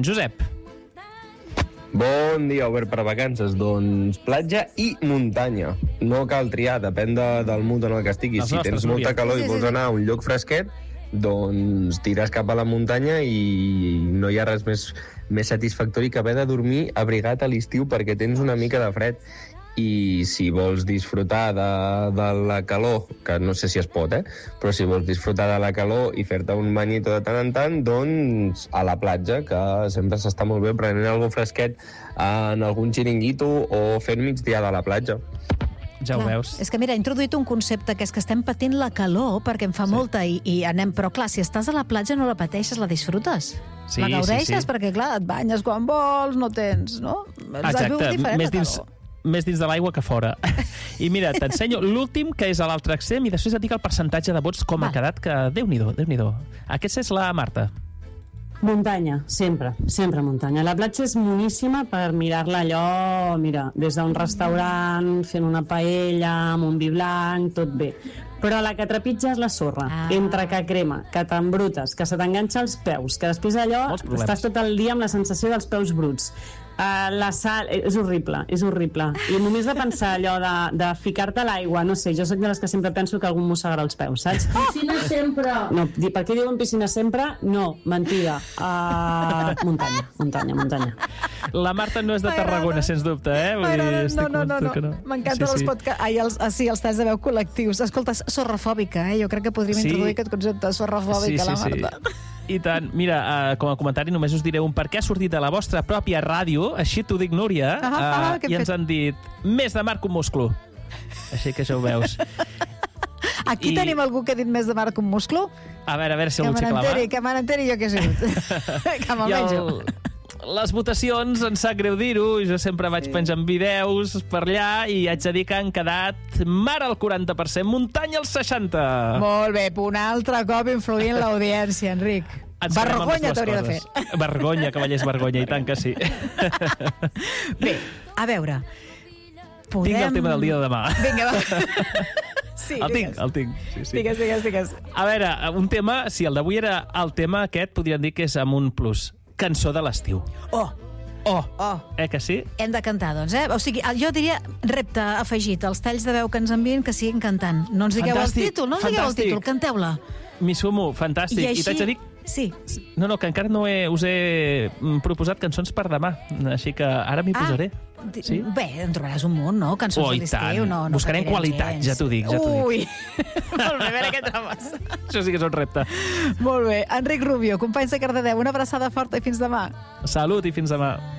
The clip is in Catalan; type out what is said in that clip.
Josep. Bon dia, Obert per vacances. Doncs platja i muntanya. No cal triar, depèn del mood en el que estiguis. Si tens molta calor i vols anar a un lloc fresquet, doncs tires cap a la muntanya i no hi ha res més satisfactori que haver de dormir abrigat a l'estiu perquè tens una mica de fred. I si vols disfrutar de la calor, que no sé si es pot, però si vols disfrutar de la calor i fer-te un banyito de tant en tant, doncs a la platja, que sempre s'està molt bé prenent alguna fresquet en algun xiringuito o fent migdia de la platja. Ja ho veus. És que mira, he introduït un concepte que és que estem patint la calor perquè en fa molta i anem... Però clar, si estàs a la platja no la pateixes, la disfrutes. Sí, la gaudeixes sí. perquè clar, et banyes quan vols, no tens, no? Exacte, més dins de l'aigua que fora. I mira, t'ensenyo l'últim, que és a l'altre extrem, i després et dic el percentatge de vots com ha quedat, que Déu-n'hi-do, Déu-n'hi-do. Aquesta és la Marta. Muntanya, sempre muntanya. La platja és moníssima per mirar-la allò, mira, des d'un restaurant, fent una paella, amb un vi blanc, tot bé. Però la que trepitges la sorra, entre que crema, que t'embrutes, que se t'enganxa als peus, que després allò estàs tot el dia amb la sensació dels peus bruts. La sal, és horrible. I només de pensar allò de ficar-te a l'aigua, no sé, jo soc de les que sempre penso que algú em mossegarà els peus, saps? Piscina sempre! No, per què diuen piscina sempre? No, mentida. Muntanya. La Marta no és de Tarragona, sens dubte, No. M'encanta els podcasts, els talls de veu col·lectius. Escolta, sorrafòbica, jo crec que podríem introduir aquest concepte, sorrafòbica, la Marta. I tant. Mira, com a comentari només us diré un per què ha sortit de la vostra pròpia ràdio, així t'ho dic, Núria, i ens han dit més de mar que un musclo. Així que ja ho veus. Aquí tenim algú que ha dit més de mar que un musclo? A veure si algú s'hi clava. Que me n'enteri jo què he sigut. Que me'l menjo. Les votacions, em sap greu dir-ho, jo sempre vaig penjant vídeos per allà i haig de dir que han quedat mar al 40%, muntanya al 60%. Molt bé, un altre cop influint l'audiència, Enric. Vergonya t'hauria de fer. Vergonya, cavallers, vergonya, i tant que sí. Bé, a veure, Tinc el tema del dia de demà. Vinga, va. Sí, el tinc. Sí. Digues. A veure, un tema, si el d'avui era el tema aquest, podríem dir que és amb un plus. Cançó de l'estiu. Que sí? Hem de cantar, doncs, O sigui, jo diria repte afegit, els talls de veu que ens envien que siguin cantant. No ens digueu el títol, canteu-la. M'hi sumo, fantàstic. I t'haig de dir... Sí. No, que encara no us he proposat cançons per demà, així que ara m'hi posaré. Sí? Bé, en trobaràs un munt, no? Cançons de l'estiu, no buscarem qualitat, ja t'ho dic. Ui, molt bé, a veure què trobes. Això sí que és un repte. Molt bé. Enric Rubio, companys de Cardedeu, una abraçada forta i fins demà. Salut i fins demà.